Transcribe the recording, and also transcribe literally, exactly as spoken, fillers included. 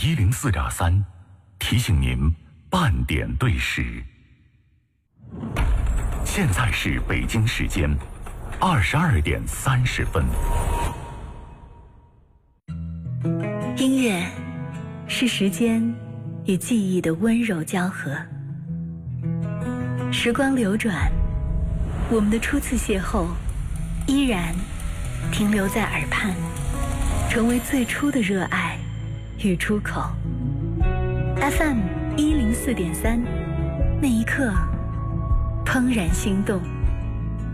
一零四点三，提醒您半点对时。现在是北京时间二十二点三十分。 音乐是时间与记忆的温柔交合。时光流转，我们的初次邂逅依然停留在耳畔，成为最初的热爱与出口。 F M 一零四点三，那一刻怦然心动。